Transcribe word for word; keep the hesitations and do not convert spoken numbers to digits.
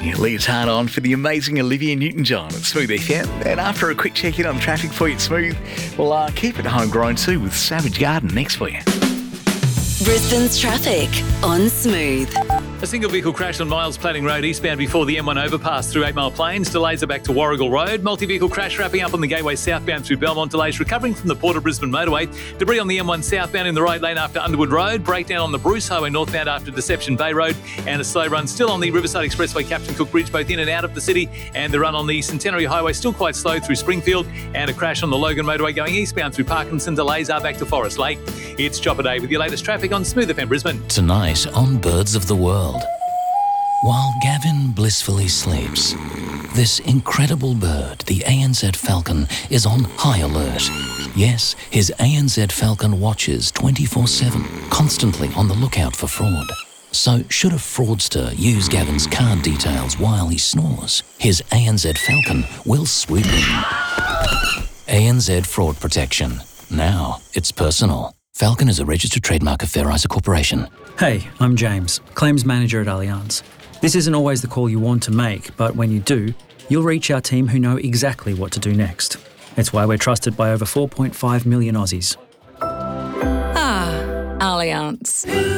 Leotard on for the amazing Olivia Newton-John at Smooth F M. And after a quick check-in on traffic for you at Smooth, we'll uh, keep it homegrown too with Savage Garden next for you. Brisbane's traffic on Smooth. A single vehicle crash on Miles Platting Road eastbound before the M one overpass through Eight Mile Plains. Delays are back to Warrigal Road. Multi-vehicle crash wrapping up on the Gateway southbound through Belmont. Delays recovering from the Port of Brisbane motorway. Debris on the M one southbound in the right lane after Underwood Road. Breakdown on the Bruce Highway northbound after Deception Bay Road. And a slow run still on the Riverside Expressway Captain Cook Bridge, both in and out of the city. And the run on the Centenary Highway still quite slow through Springfield. And a crash on the Logan motorway going eastbound through Parkinson. Delays are back to Forest Lake. It's Chopper Day with your latest traffic on Smooth F M Brisbane. Tonight on Birds of the World. While Gavin blissfully sleeps, this incredible bird, the A N Z falcon, is on high alert. Yes, his A N Z falcon watches twenty-four seven, constantly on the lookout for fraud. So should a fraudster use Gavin's card details while he snores, his A N Z falcon will swoop in. A N Z Fraud Protection. Now it's personal. Falcon is a registered trademark of Fair Isa Corporation. Hey, I'm James, Claims Manager at Allianz. This isn't always the call you want to make, but when you do, you'll reach our team who know exactly what to do next. It's why we're trusted by over four point five million Aussies. Ah, Allianz.